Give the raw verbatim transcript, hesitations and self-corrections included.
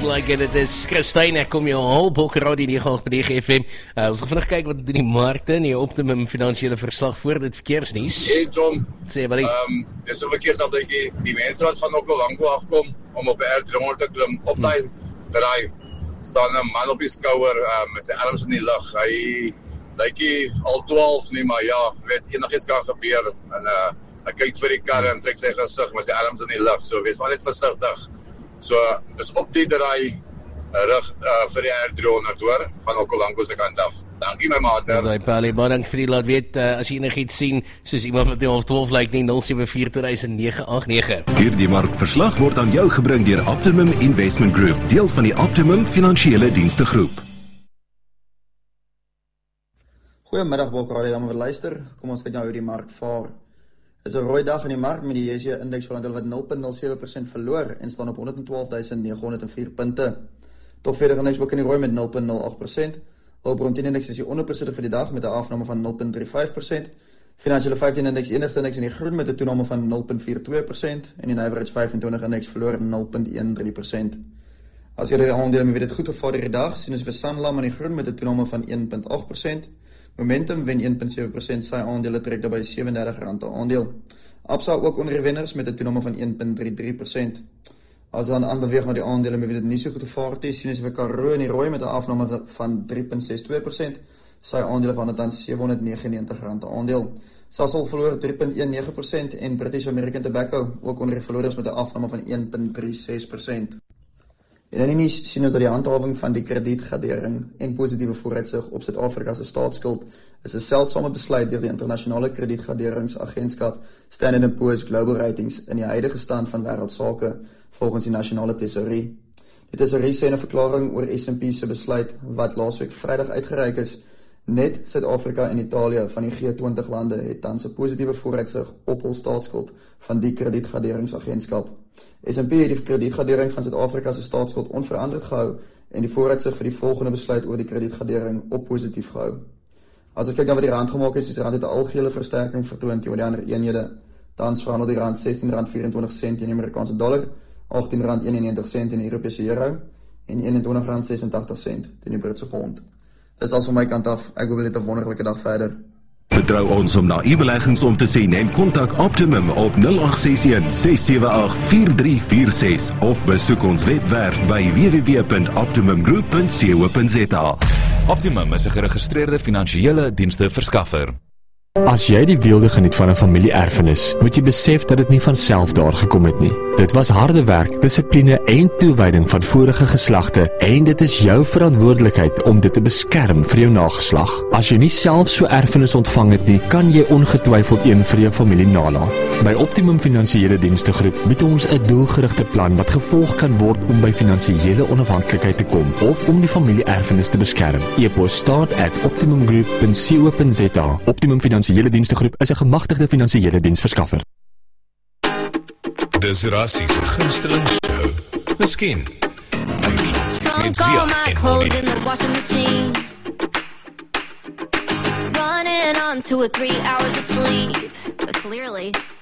like en dit is Christine, ek kom jou al, Bokke Radio nege agt by G F M. Uh, ons gaan vinnig kyk wat in die markte en die Optimum finansiële verslag voor dit verkeersnuus. Hey John, Sê maar. Ehm, um, dis 'n verkeersupdate. Die mense wat van Okavango afkom om op die R driehonderd te klim, op daai draai staan 'n man op die skouer uh, met sy arms in die lug. Hy lyk nie al twaalf nie, maar ja, weet enigiets kan gebeur en uh, hy kyk vir die kar en trek sy gesig met sy arms in die lug. So wees maar net versigtig. So is op die draai uh, rig uh, vir die R driehonderd hoor, van Okavango se kant af. Dankie my maat. Dis hy Pali, baie dankie vir die laat weet uh, as jy enigiets sien soos iemand wat half twaalf lyk nie nul sewe vier twee nege agt nege. Hierdie markverslag word aan jou gebring deur Optimum Investment Group, deel van die Optimum Finansiële Dienste Groep. Goeiemiddag Bokke Radio, dan maar luister. Kom ons kyk nou hoe die mark vaar. Dit is 'n rooi dag in die mark met die J S E indeks wat wat nul komma nul sewe persent verloor en staan op honderd twaalf duisend nege honderd vier punte. Top veertig indeks ook in die rooi met nul komma nul agt persent. Hulbron tien indeks is die onderprestasie vir die dag met 'n afname van nul komma drie vyf persent. Finansiële vyftien indeks enigste indeks in die groen met 'n toename van nul komma vier twee persent en die Average vyf en twintig indeks verloor nul komma een drie persent. As jy die aandele met dit goed gevaar hierdie dag, sien ons vir Sanlam in die groen met 'n toename van een komma agt persent. Momentum wen een komma sewe persent, sy aandele trek daarby R sewendertig per aandeel. Absa ook onder die wenners met 'n toename van een komma drie drie persent. As dan aanbeweeg na die aandele met wie dit nie so goed gevaar het, sien ons vir Karoo in die rooi met 'n afname van drie komma ses twee persent. Sy aandele van dit dan sewehonderdnegenennegentig rand per aandeel. Sasol verloor drie komma een nege persent en British American Tobacco ook onder die verloders met 'n afname van een komma drie ses persent. En in die nuus sien ons dat die handhawing van die kredietgradering en positiewe vooruitsig op Suid-Afrika se staatsskuld is 'n seldsame besluit deur die internasionale kredietgraderingsagentskap Standard and Poor's Global Ratings in die huidige stand van wêreldsake volgens die nasionale tesourie. Die tesourie sê in 'n verklaring oor S and P se besluit wat laasweek Vrydag uitgereik is, net Suid-Afrika en Italië van die G twintig lande het tans 'n positiewe vooruitsig op hul staatsskuld van die kredietgraderingsagentskap. S and P het die kredietgradering van Suid-Afrika se staatsskuld onveranderd gehou en die vooruitsig vir die volgende besluit oor die kredietgradering op positief gehou. As ons kyk na wat die rand gemaak het, is die rand het 'n algehele versterking vertoon teenoor die ander eenhede. Tans verhandel die rand sestien rand vyerentwintig sent teen die Amerikaanse dollar, agttien rand eenennegentig sent teen die Europese euro en eenentwintig rand sesentagtig sent teen die Britse pond. Dis al van my kant af. Ek hoop julle het 'n wonderlike dag verder. Vertrou ons om na u beleggings om te sien en kontak Optimum op nul agt ses een ses sewe agt vier drie vier ses of besoek ons webwerf by w w w punt optimum group punt co punt z a. Optimum is 'n geregistreerde finansiële dienste verskaffer. As jy die weelde geniet van 'n familie-erfenis, moet jy besef dat dit nie van self daar gekom het nie. Dit was harde werk, dissipline en toewyding van vorige geslagte en dit is jou verantwoordelikheid om dit te beskerm vir jou nageslag. As jy nie self so erfenis ontvang het nie, kan jy ongetwyfeld een vir jou familie nalaat. By Optimum Finansiële Dienste Groep bied ons 'n doelgerigte plan wat gevolg kan word om by finansiële onafhanklikheid te kom of om die familie-erfenis te beskerm. E-pos start at optimum group punt co punt z a. Optimum Finansiële Dienste Groep is 'n gemagtigde finansiële diensverskaffer. Dis Rassie se gunsteling show. Miskien. Met Zia en Moni. Running on two or three hours of sleep, but clearly